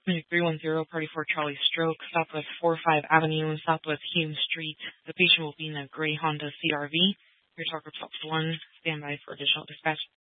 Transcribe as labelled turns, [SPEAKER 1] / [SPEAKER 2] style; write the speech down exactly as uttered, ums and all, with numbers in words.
[SPEAKER 1] Clinic three one zero, Party for Charlie Stroke, Southwest four five Avenue, Southwest Hume Street. The patient will be in a gray Honda C R V. Your talker plus one. Stand by for additional dispatch.